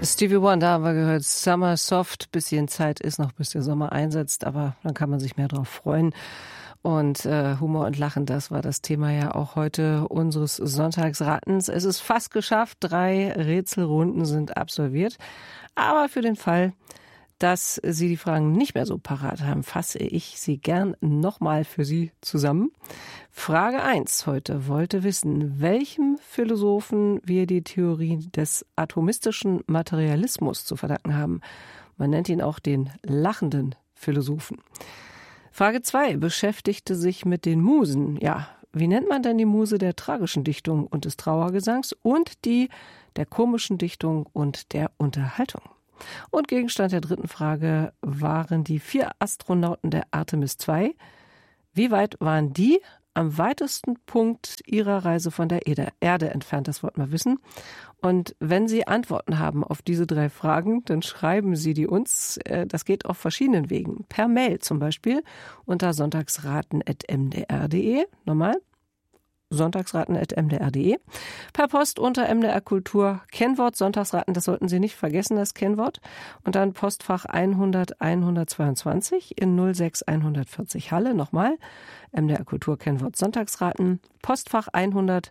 Stevie Wonder haben wir gehört, Summer Soft, bisschen Zeit ist noch, bis der Sommer einsetzt, aber dann kann man sich mehr drauf freuen. Und Humor und Lachen, das war das Thema ja auch heute unseres Sonntagsratens. Es ist fast geschafft, 3 Rätselrunden sind absolviert. Aber für den Fall, dass Sie die Fragen nicht mehr so parat haben, fasse ich sie gern nochmal für Sie zusammen. Frage 1 heute wollte wissen, welchem Philosophen wir die Theorie des atomistischen Materialismus zu verdanken haben. Man nennt ihn auch den lachenden Philosophen. Frage 2 beschäftigte sich mit den Musen. Ja, wie nennt man denn die Muse der tragischen Dichtung und des Trauergesangs und die der komischen Dichtung und der Unterhaltung? Und Gegenstand der dritten Frage waren die 4 Astronauten der Artemis II. Wie weit waren die am weitesten Punkt ihrer Reise von der Erde entfernt? Das wollten wir wissen. Und wenn Sie Antworten haben auf diese 3 Fragen, dann schreiben Sie die uns. Das geht auf verschiedenen Wegen. Per Mail zum Beispiel unter sonntagsraten@mdr.de. Nochmal. sonntagsraten@mdr.de. Per Post unter MDR Kultur, Kennwort Sonntagsraten, das sollten Sie nicht vergessen, das Kennwort. Und dann Postfach 100 122 in 06 140 Halle. Nochmal, MDR Kultur, Kennwort Sonntagsraten, Postfach 100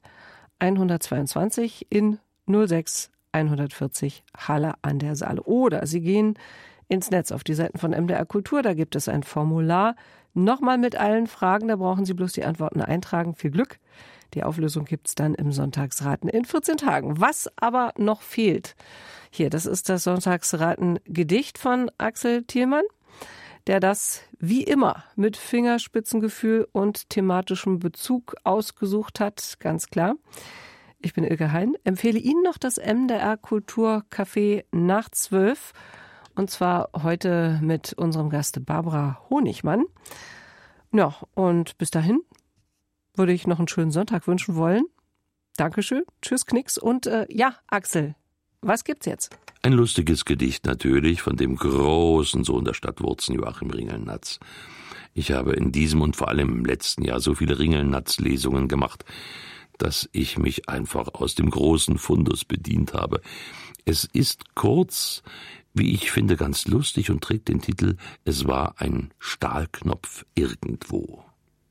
122 in 06 140 Halle an der Saale. Oder Sie gehen ins Netz auf die Seiten von MDR Kultur, da gibt es ein Formular, nochmal mit allen Fragen, da brauchen Sie bloß die Antworten eintragen. Viel Glück. Die Auflösung gibt's dann im Sonntagsraten in 14 Tagen. Was aber noch fehlt, hier, das ist das Sonntagsraten-Gedicht von Axel Thielmann, der das wie immer mit Fingerspitzengefühl und thematischem Bezug ausgesucht hat, ganz klar. Ich bin Ilke Hein, empfehle Ihnen noch das MDR Kulturcafé nach 12. Und zwar heute mit unserem Gast Barbara Honigmann. Ja, und bis dahin würde ich noch einen schönen Sonntag wünschen wollen. Dankeschön, tschüss Knicks und ja, Axel, was gibt's jetzt? Ein lustiges Gedicht natürlich von dem großen Sohn der Stadt Wurzen, Joachim Ringelnatz. Ich habe in diesem und vor allem im letzten Jahr so viele Ringelnatz-Lesungen gemacht, dass ich mich einfach aus dem großen Fundus bedient habe. Es ist kurz, wie ich finde, ganz lustig und trägt den Titel »Es war ein Stahlknopf irgendwo«.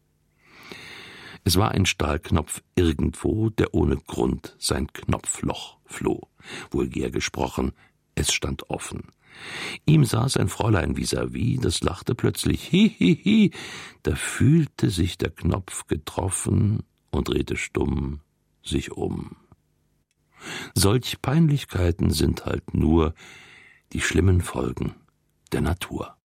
Es war ein Stahlknopf irgendwo, der ohne Grund sein Knopfloch floh. Vulgär gesprochen, es stand offen. Ihm saß ein Fräulein vis-à-vis, das lachte plötzlich hi. Da fühlte sich der Knopf getroffen und drehte stumm sich um. Solch Peinlichkeiten sind halt nur die schlimmen Folgen der Natur.